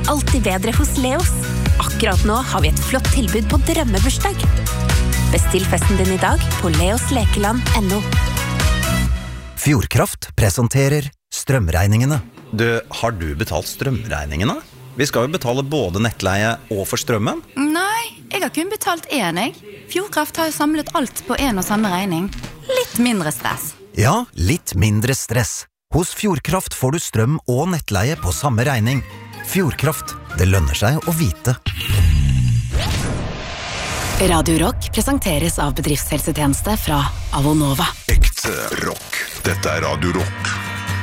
alltid bedre hos Leos. Akkurat nå har vi et flott tilbud på drømmebursdag. Bestill festen din i dag på leoslekeland.no. Fjordkraft presenterer strømregningene. Har du betalt strømregningene? Vi skal jo betale både nettleie og for strømmen. Nei, jeg har kun betalt én, jeg. Fjordkraft har jo samlet alt på en og samme regning. Litt mindre stress. Ja, litt mindre stress. Hos Fjordkraft får du strøm og nettleie på samme regning. Fjordkraft, det lønner seg å vite. Radio Rock presenteres av bedriftshelsetjeneste fra Avonova. Ekte rock. Dette Radio Rock.